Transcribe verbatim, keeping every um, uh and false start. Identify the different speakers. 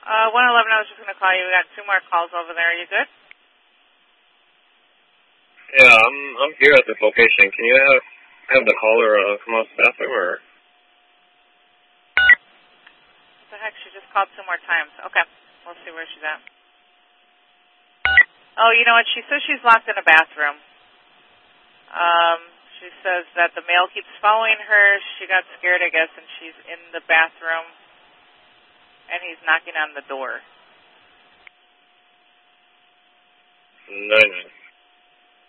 Speaker 1: Uh, one eleven, I was just going to call you. We got two more calls over there. Are you good?
Speaker 2: Yeah, I'm I'm here at this location. Can you have have the caller uh, come out to the bathroom, or?
Speaker 1: What the heck? She just called two more times. Okay. We'll see where she's at. Oh, you know what? She says she's locked in a bathroom. Um, she says that the male keeps following her. She got scared, I guess, and she's in the bathroom, and he's knocking on the door.
Speaker 2: No, no.